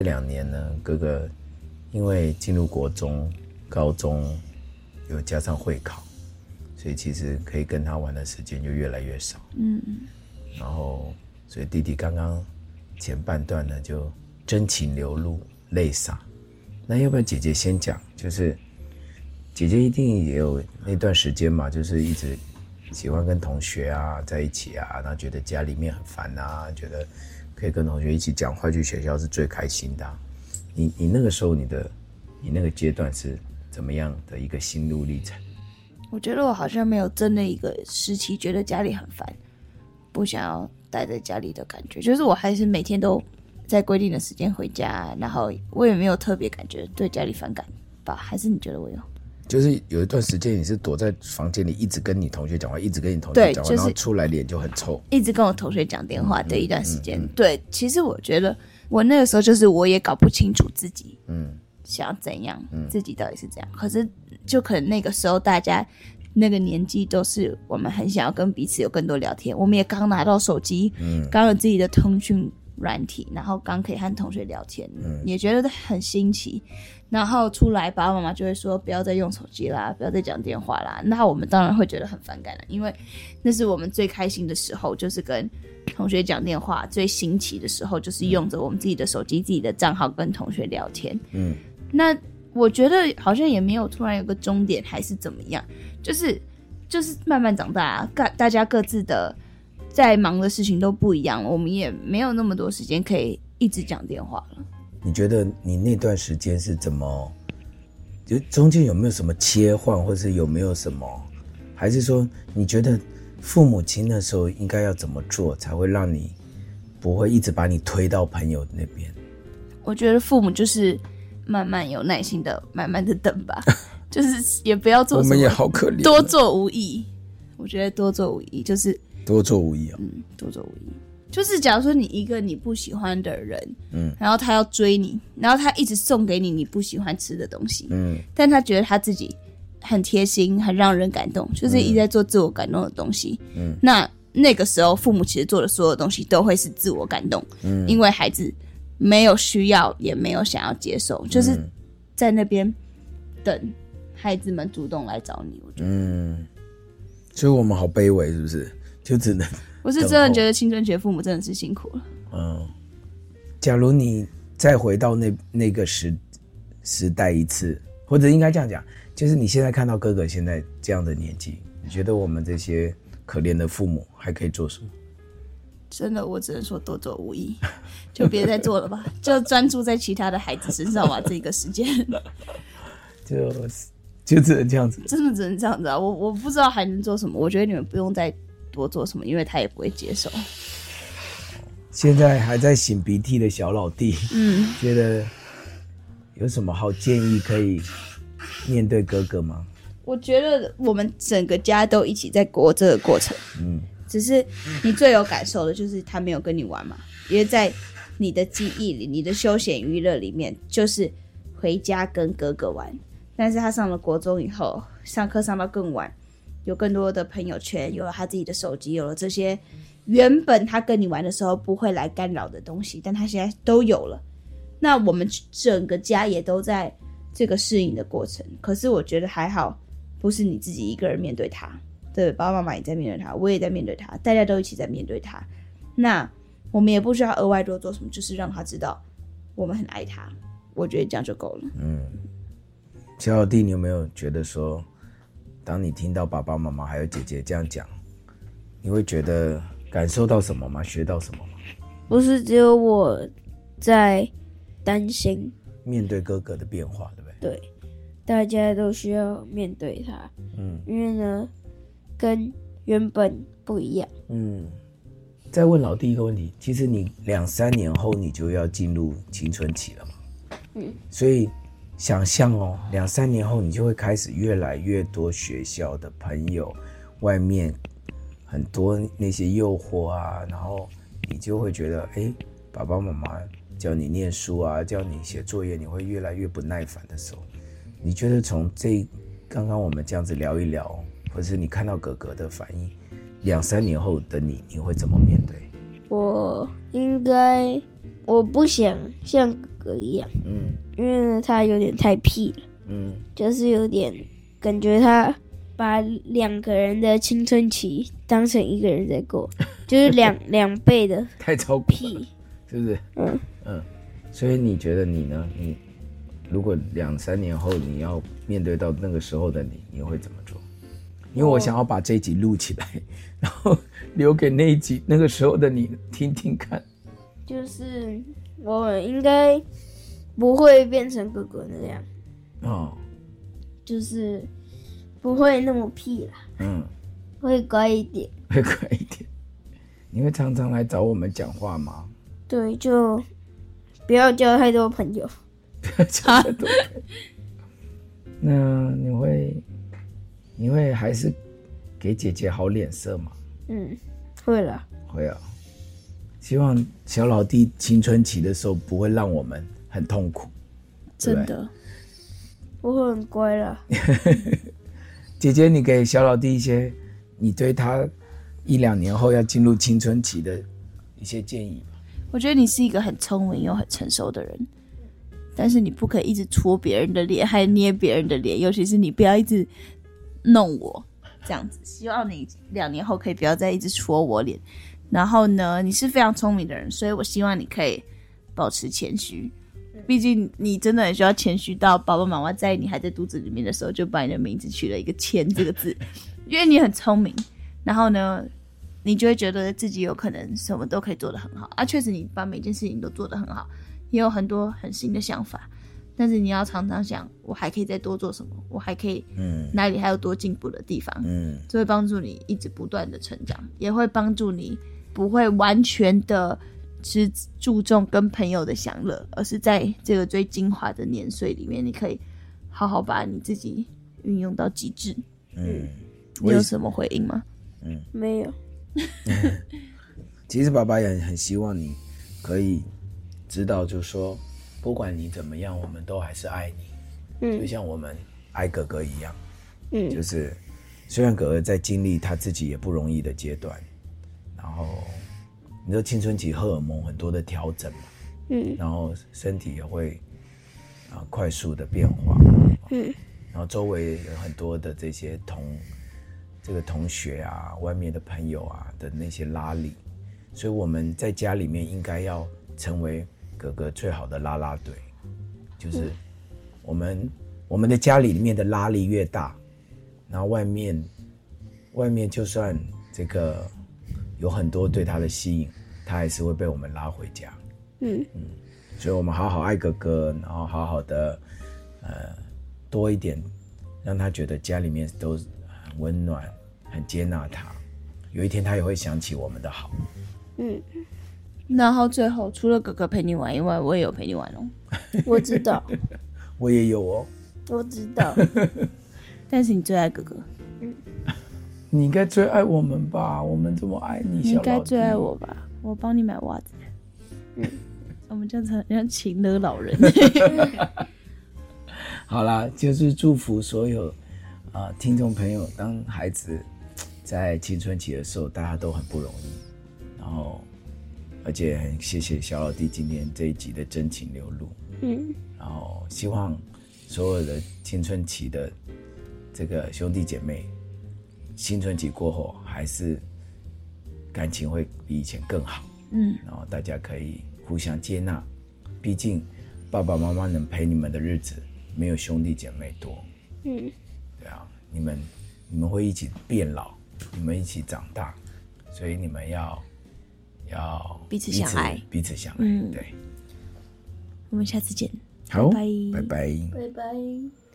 这2年呢，哥哥因为进入国中、高中，又加上会考，所以其实可以跟他玩的时间就越来越少。然后，所以弟弟刚刚前半段呢，就真情流露，泪洒。那要不要姐姐先讲？就是姐姐一定也有那段时间嘛，就是一直喜欢跟同学啊在一起啊，然后觉得家里面很烦啊，觉得可以跟同学一起讲话，去学校是最开心的啊。你那个时候你那个阶段是怎么样的一个心路历程？ 我觉得我好像没有真的一个时期觉得家里很烦，不想要待在家里的感觉，就是我还是每天都在规定的时间回家，然后我也没有特别感觉对家里反感吧？还是你觉得我有？ 就是有一段时间你是躲在房间里，一直跟你同学讲话，一直跟你同学讲话，然后出来脸就很臭， 一直跟我同学讲电话的一段时间。对，其实我觉得我那个时候就是我也搞不清楚自己想要怎样，自己到底是怎样。可是就可能那个时候大家那个年纪都是我们很想要跟彼此有更多聊天，我们也刚拿到手机，刚有自己的通讯软体，然后刚可以和同学聊天，也觉得很新奇。然后出来爸爸妈妈就会说不要再用手机啦，不要再讲电话啦，那我们当然会觉得很反感了，因为那是我们最开心的时候，就是跟同学讲电话，最新奇的时候就是用着我们自己的手机、自己的账号跟同学聊天。那我觉得好像也没有突然有个终点还是怎么样，就是慢慢长大啊，大家各自的在忙的事情都不一样了，我们也没有那么多时间可以一直讲电话了。 你觉得你那段时间是怎么，就中间有没有什么切换，或是有没有什么，还是说你觉得父母亲那时候应该要怎么做才会让你不会一直把你推到朋友那边？ 我觉得父母就是慢慢有耐心的慢慢的等吧，就是也不要做什么， 我们也好可怜， 多做无益。我觉得多做无益就是多做无益啊， 多做无益。就是假如说你一个你不喜欢的人，然后他要追你，然后他一直送给你不喜欢吃的东西，但他觉得他自己很贴心，很让人感动，就是一直在做自我感动的东西。那个时候父母其实做的所有东西都会是自我感动，因为孩子没有需要，也没有想要接受，就是在那边等孩子们主动来找你。我觉得， 所以我们好卑微，是不是？就只能。 我是真的觉得青春期的父母真的是辛苦了。 假如你再回到那个时代一次，或者应该这样讲，就是你现在看到哥哥现在这样的年纪，你觉得我们这些可怜的父母还可以做什么？ 真的，我只能说多做无益，就别再做了吧，就专注在其他的孩子身上吧。这个时间就只能这样子， 真的只能这样子啊！我不知道还能做什么，我觉得你们不用再多做什么，因为他也不会接受。 现在还在擤鼻涕的小老弟，觉得有什么好建议可以面对哥哥吗？ 我觉得我们整个家都一起在过这个过程，只是你最有感受的就是他没有跟你玩嘛，因为在你的记忆里，你的休闲娱乐里面就是回家跟哥哥玩，但是他上了国中以后，上课上到更晚，有更多的朋友圈，有了他自己的手机，有了这些原本他跟你玩的时候不会来干扰的东西，但他现在都有了。那我们整个家也都在这个适应的过程，可是我觉得还好，不是你自己一个人面对他，对，爸爸妈妈也在面对他，我也在面对他，大家都一起在面对他。那我们也不需要额外多做什么，就是让他知道我们很爱他，我觉得这样就够了。 小老弟，你有没有觉得说，当你听到爸爸妈妈还有姐姐这样讲，你会觉得感受到什么吗？学到什么吗？ 不是只有我在担心， 面对哥哥的变化，对不对？ 对，大家都需要面对他。因为呢，跟原本不一样。 再问老弟一个问题，其实你2-3年后你就要进入青春期了嘛？所以想象哦，2-3年后你就会开始越来越多学校的朋友，外面很多那些诱惑啊，然后你就会觉得，爸爸妈妈叫你念书啊，叫你写作业，你会越来越不耐烦的时候，你觉得从刚刚我们这样子聊一聊，或者是你看到哥哥的反应，2-3年后的你会怎么面对？ 我应该我不想像哥哥一样，因为呢他有点太屁了，就是有点感觉他把2个人的青春期当成1个人在过，就是两倍的太超过屁， 是不是？所以你觉得你呢？你如果2、3年后你要面对到那个时候的你，你会怎么做？因为我想要把这一集录起来，然后留给那个时候的你听听看。 就是我应该不会变成哥哥那样，就是不会那么屁啦，会乖一点， 会乖一点。你会常常来找我们讲话吗？ 对，就不要交太多朋友。 不要交太多朋友。那你会还是给姐姐好脸色吗？ 会啦。 会啊。希望小老弟青春期的时候不会让我们很痛苦。 真的。 我会很乖啦。 姐姐，你给小老弟一些你对他1、2年后要进入青春期的一些建议吧。 我觉得你是一个很聪明又很成熟的人，但是你不可以一直戳别人的脸，还捏别人的脸，尤其是你不要一直弄我这样子。希望你2年后可以不要再一直戳我脸。然后呢，你是非常聪明的人，所以我希望你可以保持谦虚。毕竟你真的很需要谦虚到爸爸妈妈在你还在肚子里面的时候就把你的名字取了一个谦这个字，因为你很聪明。然后呢，你就会觉得自己有可能什么都可以做得很好啊。确实你把每件事情都做得很好，也有很多很新的想法，但是你要常常想我还可以再多做什么，我还可以哪里还有多进步的地方，这会帮助你一直不断的成长，也会帮助你不会完全的只注重跟朋友的享乐，而是在这个最精华的年岁里面，你可以好好把你自己运用到极致。你有什么回应吗？ 没有。 其实爸爸也很希望你可以知道，就是说不管你怎么样，我们都还是爱你，就像我们爱哥哥一样。就是虽然哥哥在经历他自己也不容易的阶段，然后你说青春期荷尔蒙很多的调整嘛，然后身体也会快速的变化，然后周围有很多的这些同学啊，外面的朋友啊的那些拉力，所以我们在家里面应该要成为哥哥最好的啦啦队，就是我们的家里面的拉力越大，然后外面就算这个有很多对他的吸引，他还是会被我们拉回家。所以我们好好爱哥哥，然后好好的多一点让他觉得家里面都很温暖，很接纳他，有一天他也会想起我们的好。 然后最后除了哥哥陪你玩以外，我也有陪你玩哦。 我知道。 我也有哦。 我知道。 但是你最爱哥哥。 你应该最爱我们吧？我们这么爱你， 你应该最爱我吧？我帮你买袜子。我们这样子像情勒老人。 好啦，就是祝福所有听众朋友，当孩子在青春期的时候，大家都很不容易，然后而且很谢谢小老弟今天这一集的真情流露。然后希望所有的青春期的这个兄弟姐妹，青春期过后还是感情会比以前更好。然后大家可以互相接纳，毕竟爸爸妈妈能陪你们的日子没有兄弟姐妹多。对啊，你们会一起变老，你们一起长大，所以你们要彼此相爱， 彼此相爱。对， 我们下次见。 好， 拜拜拜， 拜拜。